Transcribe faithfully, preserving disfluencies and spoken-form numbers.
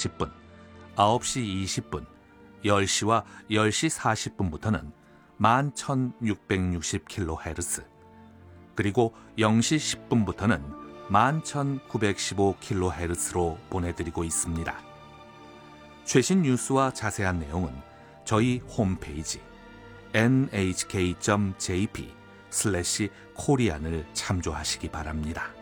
사십 분, 아홉 시 이십 분, 열 시와 열 시 사십 분부터는 만 천육백육십 킬로헤르츠, 그리고 영 시 십 분부터는 만 천구백십오 킬로헤르츠로 보내드리고 있습니다. 최신 뉴스와 자세한 내용은 저희 홈페이지 엔에이치케이 닷 제이피 슬래시 코리안을 참조하시기 바랍니다.